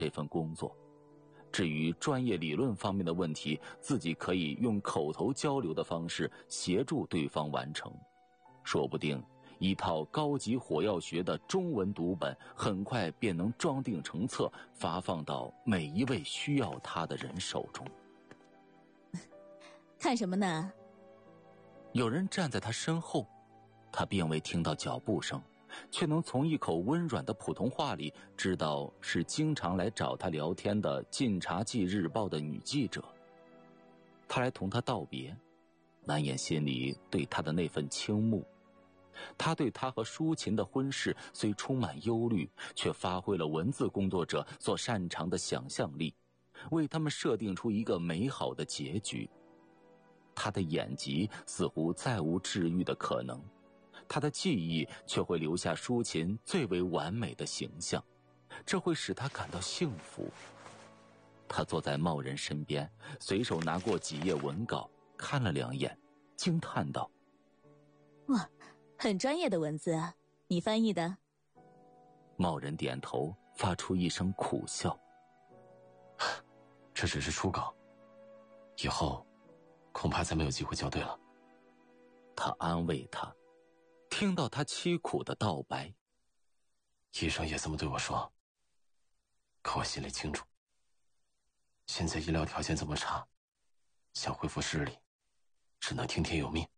这份工作。至于专业理论方面的问题，自己可以用口头交流的方式协助对方完成。说不定一套高级火药学的中文读本很快便能装订成册，发放到每一位需要它的人手中。 看什么呢？ 有人站在他身后，他并未听到脚步声，却能从一口温软的普通话里知道是经常来找他聊天的《晋察冀日报》的女记者。他来同他道别，难掩心里对他的那份倾慕。他对他和舒琴的婚事虽充满忧虑，却发挥了文字工作者所擅长的想象力，为他们设定出一个美好的结局。他的眼疾似乎再无治愈的可能，他的记忆却会留下舒琴最为完美的形象，这会使他感到幸福。他坐在茂人身边，随手拿过几页文稿，看了2眼，惊叹道： 哇，很专业的文字啊，你翻译的？ 茂人点头，发出一声苦笑。 这只是初稿，以后恐怕再没有机会校对了。 他安慰他，听到他凄苦的道白。 医生也这么对我说，可我心里清楚，现在医疗条件这么差，想恢复视力只能听天由命。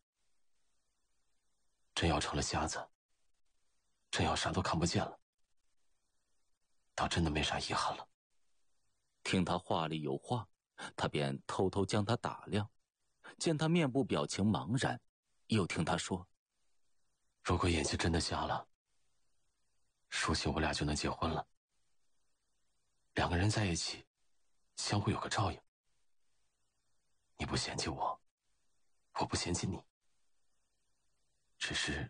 真要成了瞎子，真要啥都看不见了，倒真的没啥遗憾了。 听他话里有话，他便偷偷将他打量，见他面部表情茫然，又听他说： 如果眼睛真的瞎了，舒琴我俩就能结婚了。2个人在一起，相互有个照应。你不嫌弃我，我不嫌弃你，只是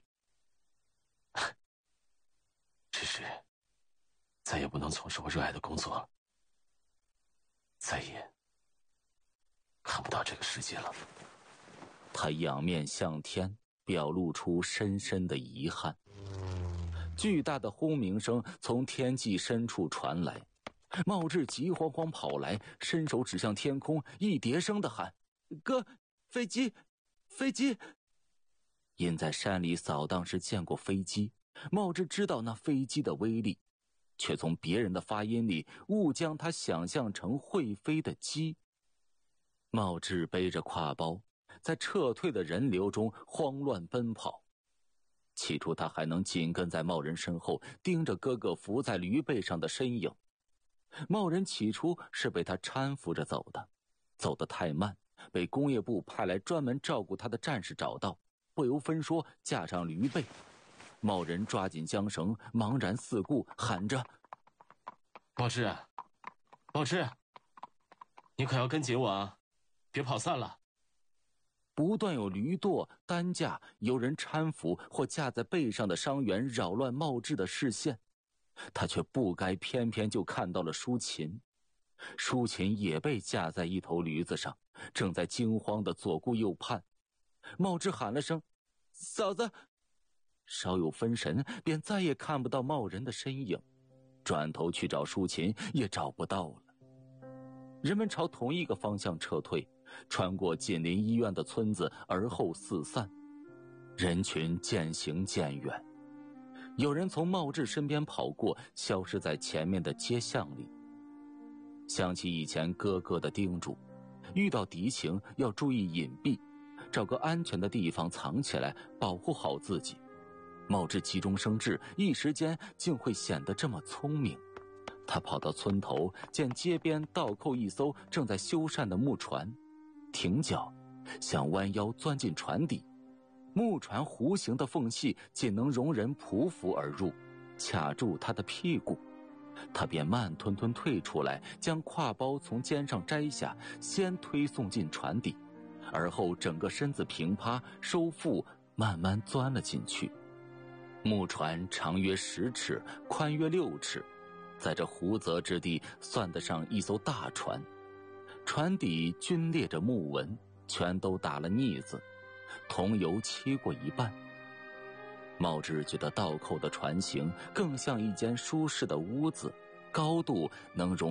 再也不能从事我热爱的工作了，再也看不到这个世界了。 他仰面向天，表露出深深的遗憾。巨大的轰鸣声从天际深处传来，茂志急慌慌跑来，伸手指向天空，一叠声地喊：哥，飞机，飞机！因在山里扫荡时见过飞机，茂志知道那飞机的威力，却从别人的发音里误将它想象成会飞的鸡。茂志背着挎包，在撤退的人流中慌乱奔跑。起初他还能紧跟在茂人身后，盯着哥哥伏在驴背上的身影。茂人起初是被他搀扶着走的，走得太慢，被工业部派来专门照顾他的战士找到，不由分说架上驴背。茂人抓紧缰绳，茫然四顾，喊着： 茂志，茂志，你可要跟紧我啊，别跑散了。 不断有驴垛、担架、由人搀扶或架在背上的伤员扰乱茂志的视线，他却不该偏偏就看到了舒琴。舒琴也被架在一头驴子上，正在惊慌地左顾右盼。茂志喊了声：嫂子！稍有分神，便再也看不到茂人的身影，转头去找舒琴也找不到了。人们朝同一个方向撤退，穿过紧邻医院的村子，而后四散。人群渐行渐远，有人从茂志身边跑过，消失在前面的街巷里。想起以前哥哥的叮嘱，遇到敌情要注意隐蔽，找个安全的地方藏起来，保护好自己。茂志急中生智，一时间竟会显得这么聪明。他跑到村头，见街边倒扣一艘正在修缮的木船，停脚，想弯腰钻进船底。木船弧形的缝隙仅能容人匍匐而入，卡住他的屁股。他便慢吞吞退出来，将挎包从肩上摘下，先推送进船底，而后整个身子平趴收腹，慢慢钻了进去。木船长约10尺，宽约6尺，在这湖泽之地算得上一艘大船。船底均列着木纹，全都打了腻子，桐油漆过一半。茂志觉得倒扣的船型更像一间舒适的屋子，高度能容